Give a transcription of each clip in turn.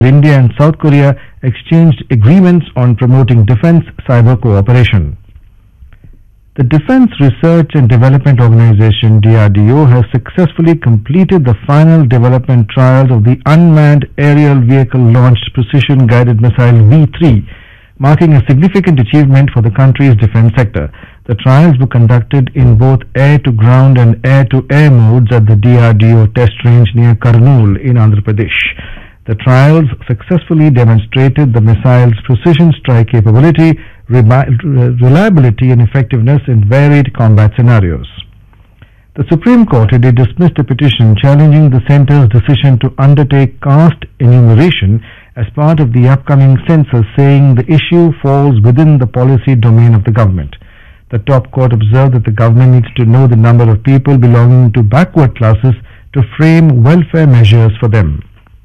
India and South Korea exchanged agreements on promoting defense cyber cooperation. The Defense Research and Development Organization DRDO has successfully completed the final development trials of the unmanned aerial vehicle launched precision guided missile V3, marking a significant achievement for the country's defense sector. The trials were conducted in both air-to-ground and air-to-air modes at the DRDO test range near Kurnool in Andhra Pradesh. The trials successfully demonstrated the missile's precision strike capability, reliability and effectiveness in varied combat scenarios. The Supreme Court had dismissed a petition challenging the centre's decision to undertake caste enumeration as part of the upcoming census, saying the issue falls within the policy domain of the government. The top court observed that the government needs to know the number of people belonging to backward classes to frame welfare measures for them.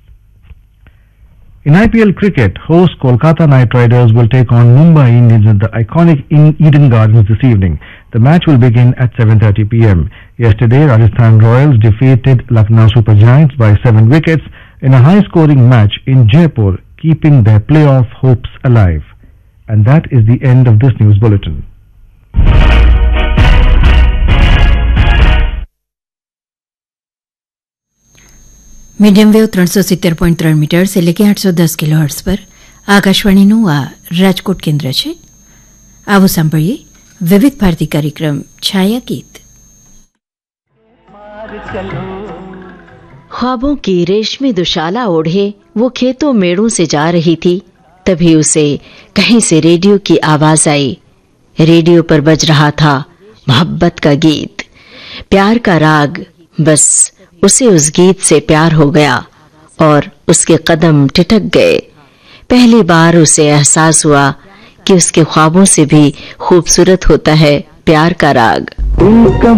In IPL cricket, host Kolkata Knight Riders will take on Mumbai Indians at the iconic Eden Gardens this evening. The match will begin at 7:30 p.m. Yesterday, Rajasthan Royals defeated Lucknow Super Giants by 7 wickets in a high-scoring match in Jaipur, keeping their playoff hopes alive. And that is the end of this news bulletin. Medium wave 370.3 metres એટલે કે 810 kilohertz પર આકાશવાણીનું આ રાજકોટ કેન્દ્ર છે. આવો સાંભળીએ વિવિધ ભારતી કાર્યક્રમ છાયા ગીત. ख्वाबों की रेशमी दुशाला ओढ़े वो खेतों मेड़ों से जा रही थी. तभी उसे कहीं से रेडियो की आवाज आई. रेडियो पर बज रहा था मोहब्बत का गीत, प्यार का राग. बस उसे उस गीत से प्यार हो गया और उसके कदम ठिठक गए. पहली बार उसे एहसास हुआ कि उसके ख्वाबों से भी खूबसूरत होता है प्यार का राग.